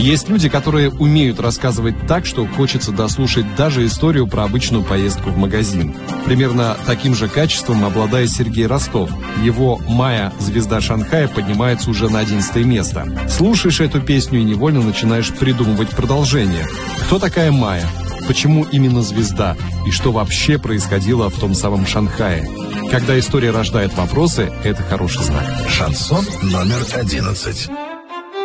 Есть люди, которые умеют рассказывать так, что хочется дослушать даже историю про обычную поездку в магазин. Примерно таким же качеством обладает Сергей Ростов. Его «Майя, звезда Шанхая» поднимается уже на 11 место. Слушаешь эту песню и невольно начинаешь придумывать продолжение. Кто такая Майя? Почему именно звезда? И что вообще происходило в том самом Шанхае? Когда история рождает вопросы, это хороший знак. Шансон номер 11.